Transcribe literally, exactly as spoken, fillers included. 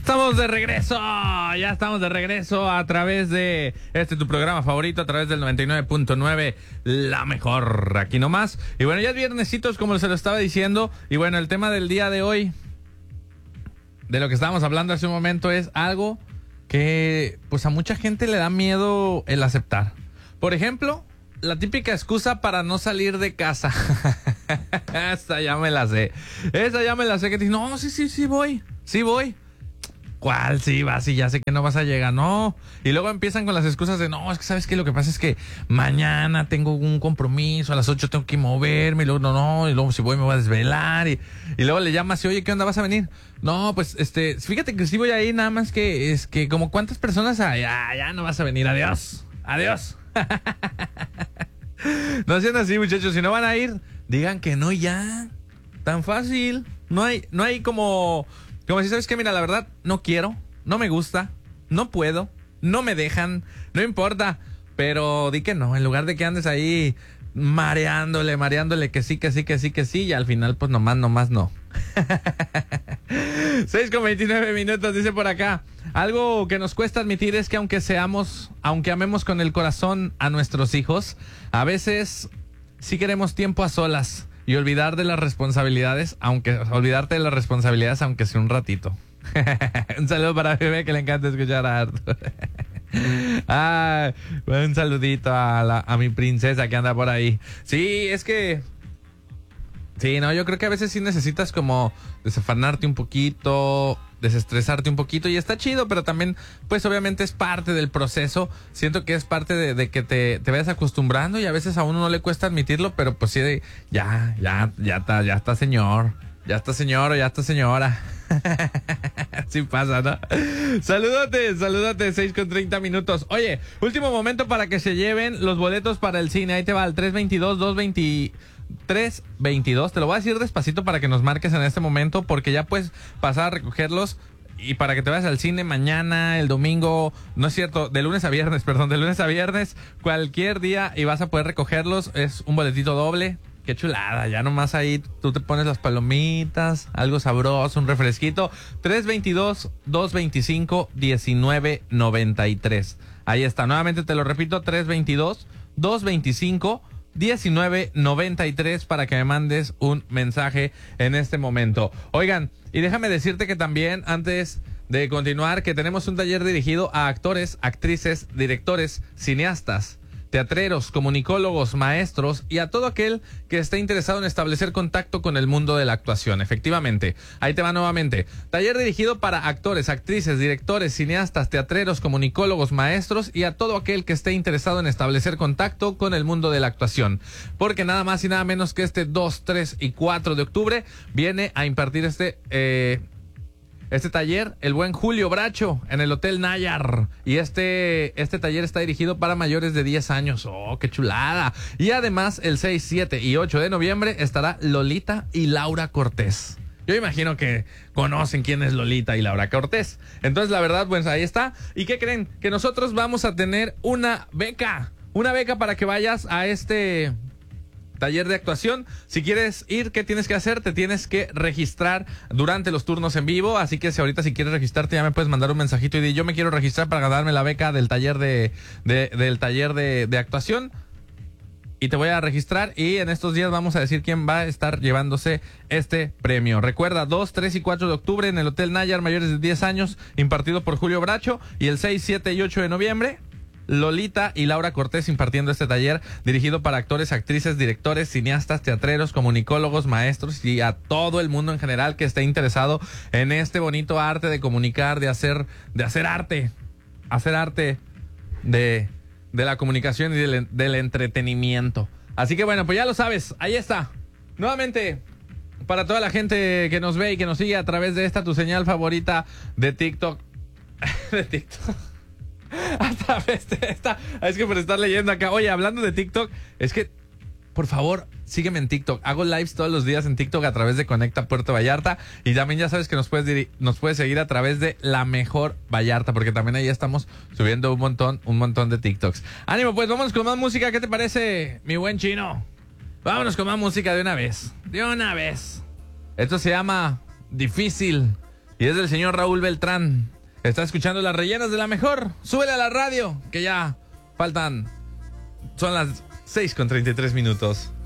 estamos de regreso, ya estamos de regreso a través de este tu programa favorito, a través del noventa y nueve punto nueve, la mejor, aquí nomás. Y bueno, ya es viernesitos, como se lo estaba diciendo. Y bueno, el tema del día de hoy, de lo que estábamos hablando hace un momento, es algo que pues a mucha gente le da miedo el aceptar. Por ejemplo, la típica excusa para no salir de casa. Esa ya me la sé. Esa ya me la sé, que te dice, no, sí, sí, sí voy, sí voy. ¿Cuál? Sí, vas y ya sé que no vas a llegar, no. Y luego empiezan con las excusas de, no, es que sabes que lo que pasa es que mañana tengo un compromiso, a las ocho tengo que moverme, y luego no, no, y luego si voy me voy a desvelar, y, y luego le llamas y, oye, ¿qué onda, vas a venir? No, pues, este, fíjate que sí voy a ir, nada más que, es que como cuántas personas hay, ya, ya no vas a venir, adiós, adiós. No sean así, muchachos, si no van a ir, digan que no ya, tan fácil, no hay, no hay como... Como si sabes que, mira, la verdad, no quiero, no me gusta, no puedo, no me dejan, no importa, pero di que no, en lugar de que andes ahí mareándole, mareándole que sí, que sí, que sí, que sí, y al final pues nomás, nomás no. seis con veintinueve minutos, dice por acá. Algo que nos cuesta admitir es que aunque seamos, aunque amemos con el corazón a nuestros hijos, a veces sí queremos tiempo a solas. Y olvidar de las responsabilidades, aunque olvidarte de las responsabilidades, aunque sea un ratito. Un saludo para Bebé, que le encanta escuchar a Arthur. Ah, un saludito a, la, a mi princesa que anda por ahí. Sí, es que... Sí, no, yo creo que a veces sí necesitas como desafanarte un poquito, desestresarte un poquito, y está chido, pero también, pues obviamente es parte del proceso. Siento que es parte de, de que te, te vayas acostumbrando, y a veces a uno no le cuesta admitirlo, pero pues sí, de, ya, ya, ya está, ya está señor, ya está señor o ya está señora. Sí pasa, ¿no? Saludate, saludate, seis con treinta minutos. Oye, último momento para que se lleven los boletos para el cine. Ahí te va, el tres veintidós, dos veinte... tres veintidós, te lo voy a decir despacito para que nos marques en este momento, porque ya puedes pasar a recogerlos y para que te vayas al cine mañana, el domingo, no es cierto, de lunes a viernes, perdón, de lunes a viernes, cualquier día, y vas a poder recogerlos. Es un boletito doble. Qué chulada, ya nomás ahí tú te pones las palomitas, algo sabroso, un refresquito. tres veintidós, dos veinticinco, diecinueve noventa y tres. Ahí está, nuevamente te lo repito, tres veintidós, dos veinticinco, diecinueve noventa y tres para que me mandes un mensaje en este momento. Oigan, y déjame decirte que también, antes de continuar, que tenemos un taller dirigido a actores, actrices, directores, cineastas, teatreros, comunicólogos, maestros y a todo aquel que esté interesado en establecer contacto con el mundo de la actuación. Efectivamente, ahí te va nuevamente. Taller dirigido para actores, actrices, directores, cineastas, teatreros, comunicólogos, maestros y a todo aquel que esté interesado en establecer contacto con el mundo de la actuación. Porque nada más y nada menos que este dos, tres y cuatro de octubre viene a impartir este... Eh, Este taller, el buen Julio Bracho, en el Hotel Nayar. Y este, este taller está dirigido para mayores de diez años. ¡Oh, qué chulada! Y además, el seis, siete y ocho de noviembre estará Lolita y Laura Cortés. Yo imagino que conocen quién es Lolita y Laura Cortés. Entonces, la verdad, pues ahí está. ¿Y qué creen? Que nosotros vamos a tener una beca. Una beca para que vayas a este... taller de actuación. Si quieres ir, ¿qué tienes que hacer? Te tienes que registrar durante los turnos en vivo, así que si ahorita si quieres registrarte ya me puedes mandar un mensajito y di, yo me quiero registrar para ganarme la beca del taller de, de del taller de, de actuación, y te voy a registrar, y en estos días vamos a decir quién va a estar llevándose este premio. Recuerda, dos, tres y cuatro de octubre en el Hotel Nayar, mayores de diez años, impartido por Julio Bracho, y el seis, siete y ocho de noviembre Lolita y Laura Cortés impartiendo este taller dirigido para actores, actrices, directores, cineastas, teatreros, comunicólogos, maestros y a todo el mundo en general que esté interesado en este bonito arte de comunicar, de hacer, de hacer arte, hacer arte de, de la comunicación y del, del entretenimiento. Así que bueno, pues ya lo sabes, ahí está. Nuevamente, para toda la gente que nos ve y que nos sigue a través de esta tu señal favorita de TikTok, de TikTok. A través de esta, es que por estar leyendo acá, oye, hablando de TikTok, es que por favor, sígueme en TikTok. Hago lives todos los días en TikTok a través de Conecta Puerto Vallarta, y también ya sabes que nos puedes nos puedes seguir a través de La Mejor Vallarta, porque también ahí estamos subiendo un montón, un montón de TikToks. Ánimo, pues vámonos con más música. ¿Qué te parece, mi buen chino? Vámonos con más música de una vez, de una vez. Esto se llama Difícil. Y es del señor Raúl Beltrán. Está escuchando Las Rellenas de la Mejor. Súbele a la radio, que ya faltan... Son las seis con treinta y tres minutos.